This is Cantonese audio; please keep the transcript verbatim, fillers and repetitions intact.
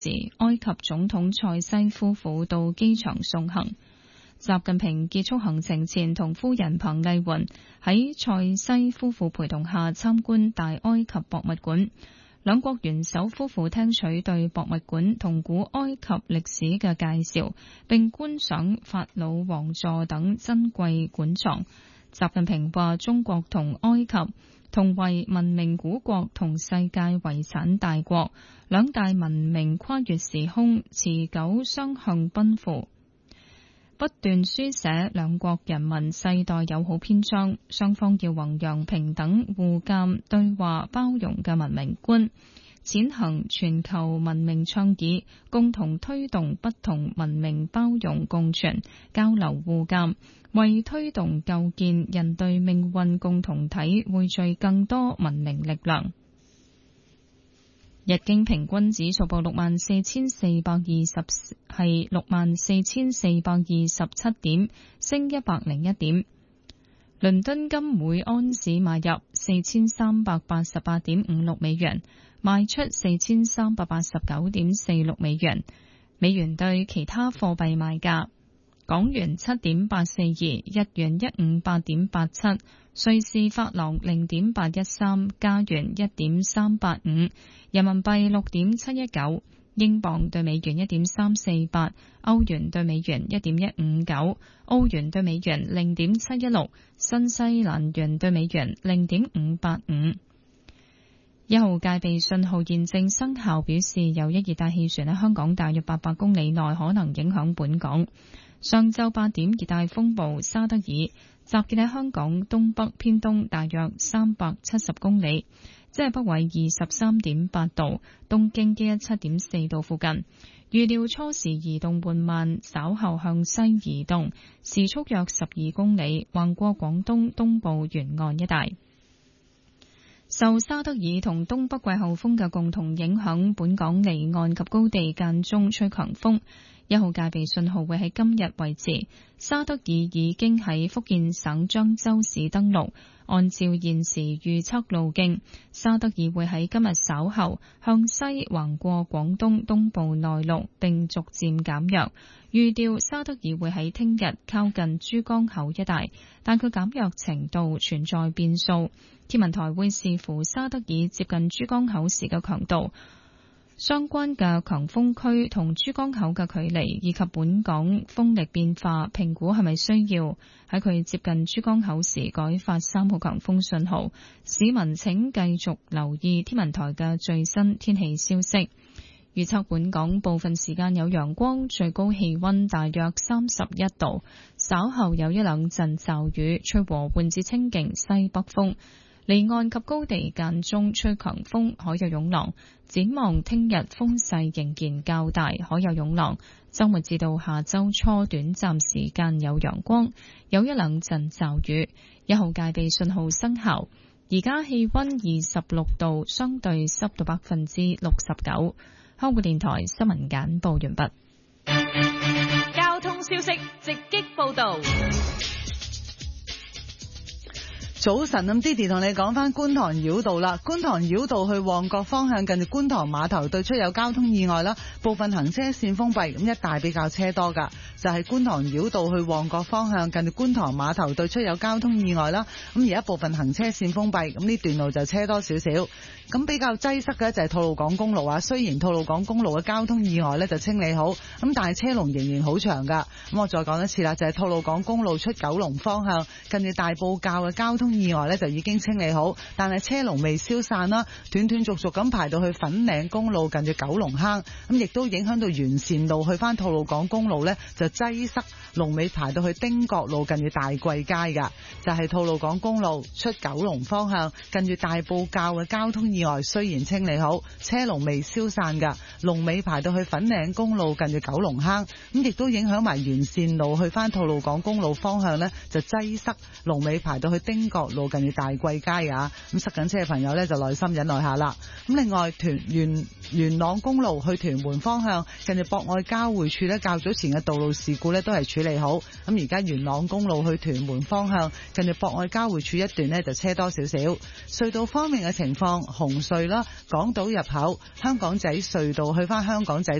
時，埃及總統塞西夫婦到機場送行。習近平結束行程前，同夫人彭麗媛喺塞西夫婦陪同下參觀大埃及博物館。兩國元首夫婦聽取對博物館同古埃及歷史嘅介紹，並觀賞法老王座等珍貴館藏。習近平話：中國同埃及同為文明古國同世界遺產大國，兩大文明跨越時空，持久雙向奔赴，不斷書寫兩國人民世代友好篇章。雙方要弘揚平等、互鑒、對話、包容嘅文明觀，踐行全球文明倡議，共同推動不同文明包容共存、交流互鑒，為推動構建人類命運共同體匯聚更多文明力量。日經平均指數報六萬四千四百二十，係六萬四千四百二十七點，升一百零一點。倫敦金每安士買入四千三百八十八點五六美元，賣出四千三百八十九點四六美元。美元對其他貨幣賣價：港元七點八四二，日元一五八點八七，瑞士法郎零點八一三，加元一點三八五，人民幣六點七一九，英鎊對美元一點三四八，歐元對美元一點一五九，澳元對美元零點七一六，新西蘭元對美元零點五八五。一號戒備信號現正生效，表示有一熱帶氣旋喺香港大約八百公里內可能影響本港。上晝八點，熱帶風暴沙德爾集結喺香港東北偏東大約三百七十公里，即係北緯二十三點八度，東經一一七點四度附近。預料初時移動緩慢，稍後向西移動，時速約十二公里，橫過廣東東部沿岸一帶。受沙德爾同東北季候風嘅共同影響，本港離岸及高地間中吹強風。一號戒備信號會喺今日維持。沙德爾已經喺福建省漳州市登陸，按照現時預測路徑，沙德爾會喺今日稍後向西橫過廣東東部內陸，並逐漸減弱。預料沙德爾會喺聽日靠近珠江口一帶，但佢減弱程度存在變數。天文台會視乎沙德爾接近珠江口時嘅強度、相關嘅強風區同珠江口嘅距離，以及本港風力變化，評估係咪需要喺佢接近珠江口時改發三號強風信號。市民請繼續留意天文台嘅最新天氣消息。預測本港部分時間有陽光，最高氣溫大約三十一度，稍後有一兩陣驟雨，吹和緩至清勁西北風。離岸及高地間中吹強風，海有湧浪。展望聽日風勢仍然較大，海有湧浪。周末至到下周初短暫時間有陽光，有一兩陣驟雨。一號戒備信號生效。而家氣溫二十六度，相對濕度百分之六十九。香港電台新聞簡報完畢。 交通消息直擊報道。 早晨，咁 Didi 同你講翻觀塘繞道啦。觀塘繞道去旺角方向，近住觀塘碼頭對出有交通意外啦，部分行車線封閉，咁一帶比較車多噶。就係觀塘繞道去旺角方向，近住觀塘碼頭對出有交通意外啦，咁而家部分行車線封閉，咁呢段路就車多少少。咁比較擠塞嘅就係吐露港公路啊。雖然吐露港公路嘅交通意外呢就清理好，咁但係車龍仍然好長噶。咁我再講一次啦，就係吐露港公路出九龍方向，近住大埔滘嘅交通意外呢就已經清理好，但係車龍未消散啦，斷斷續續咁排到去粉嶺公路近住九龍坑，咁亦都影響到完善路去翻吐露港公路呢就擠塞，龍尾排到去汀角路近住大貴街噶。就係吐露港公路出九龍方向，近住大埔滘嘅交通意外雖然清理好，車龍未消散噶，龍尾排到去粉嶺公路近住九龍坑，咁亦都影響埋完善路去翻吐露港公路方向呢就擠塞，龍尾排到去汀角路近住大貴街啊。咁塞緊車嘅朋友呢就耐心忍耐下啦。咁另外屯元元朗公路去屯門方向，近住博愛交匯處呢較早前嘅道路事故呢都係處理好，咁而家元朗公路去屯門方向，近住博愛交匯處一段呢就車多少少。隧道方面嘅情況，紅隧啦，港島入口香港仔隧道去翻香港仔